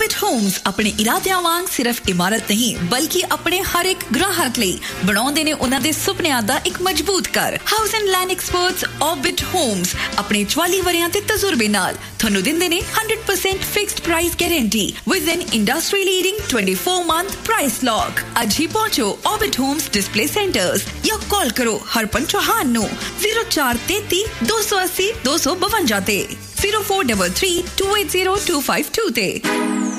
Orbit Homes ਆਪਣੇ ਇਰਾਦਿਆਂ ਵਾਂਗ ਸਿਰਫ ਇਮਾਰਤ ਨਹੀਂ ਬਲਕਿ ਆਪਣੇ ਹਰ ਇੱਕ ਗ੍ਰਾਹਕ ਲਈ ਬਣਾਉਂਦੇ ਨੇ ਉਹਨਾਂ ਦੇ ਸੁਪਨਿਆਂ ਦਾ ਇੱਕ ਮਜ਼ਬੂਤ ਘਰ। House and land experts Orbit Homes ਆਪਣੇ 44 ਵਰਿਆਂ ਦੇ ਤਜਰਬੇ ਨਾਲ ਤੁਹਾਨੂੰ ਦਿੰਦੇ ਨੇ 100% fixed price guarantee with N industry leading 24-month price lock. ਅੱਜ ਹੀ ਪਹੁੰਚੋ Orbit Homes ਡਿਸਪਲੇ ਸੈਂਟਰਸ ਜਾਂ ਕਾਲ ਕਰੋ ਹਰਪਨ ਚੌਹਾਨ ਨੂੰ 0433 280 252 ਤੇ 0433 280 252 ਤੇ।